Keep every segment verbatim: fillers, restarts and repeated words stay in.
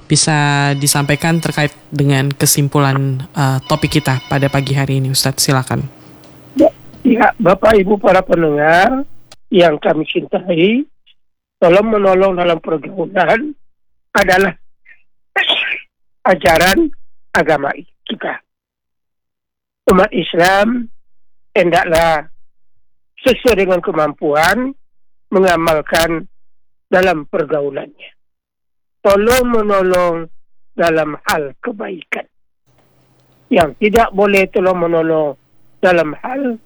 bisa disampaikan terkait dengan kesimpulan uh, topik kita pada pagi hari ini, Ustadz, silakan. Ya, ya, Bapak Ibu para pendengar yang kami cintai, tolong menolong dalam pergaulan adalah ajaran agama kita. Umat Islam hendaklah sesuai dengan kemampuan mengamalkan dalam pergaulannya. Tolong menolong dalam hal kebaikan. Yang tidak boleh tolong menolong dalam hal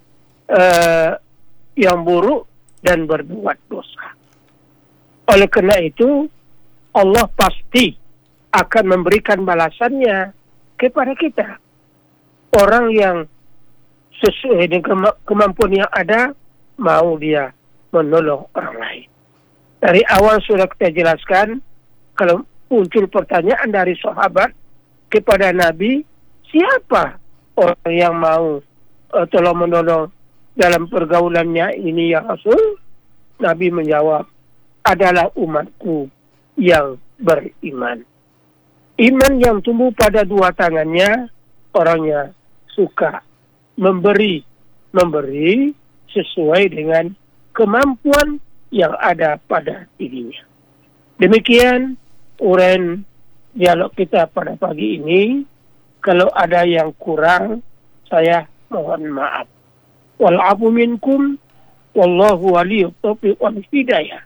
uh, yang buruk dan berbuat dosa. Oleh karena itu, Allah pasti akan memberikan balasannya kepada kita. Orang yang sesuai dengan kemampuan yang ada, mau dia menolong orang lain. Dari awal sudah kita jelaskan, kalau muncul pertanyaan dari sahabat kepada Nabi, siapa orang yang mau uh, tolong menolong dalam pergaulannya ini ya Rasul? Nabi menjawab, adalah umatku yang beriman. Iman yang tumbuh pada dua tangannya, orangnya suka memberi, memberi sesuai dengan kemampuan yang ada pada dirinya. Demikian uraian dialog kita pada pagi ini. Kalau ada yang kurang, saya mohon maaf. Wal'afu minkum, wallahu waliyut taufiq wal hidayah.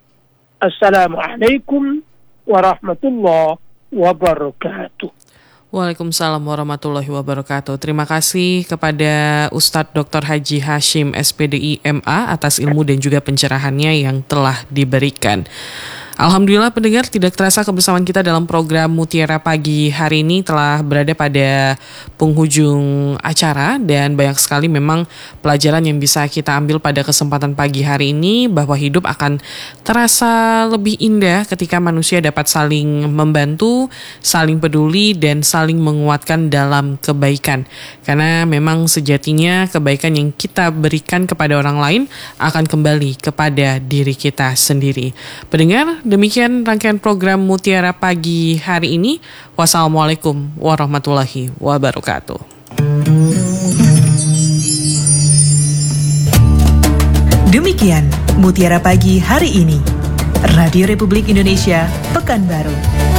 Assalamualaikum warahmatullahi wabarakatuh. Waalaikumsalam warahmatullahi wabarakatuh. Terima kasih kepada Ustadz Doktor Haji Hashim S P D I M A atas ilmu dan juga pencerahannya yang telah diberikan. Alhamdulillah pendengar, tidak terasa kebersamaan kita dalam program Mutiara Pagi hari ini telah berada pada penghujung acara, dan banyak sekali memang pelajaran yang bisa kita ambil pada kesempatan pagi hari ini, bahwa hidup akan terasa lebih indah ketika manusia dapat saling membantu, saling peduli, dan saling menguatkan dalam kebaikan. Karena memang sejatinya kebaikan yang kita berikan kepada orang lain akan kembali kepada diri kita sendiri. Pendengar, demikian rangkaian program Mutiara Pagi hari ini. Wassalamualaikum warahmatullahi wabarakatuh. Demikian Mutiara Pagi hari ini. Radio Republik Indonesia, Pekanbaru.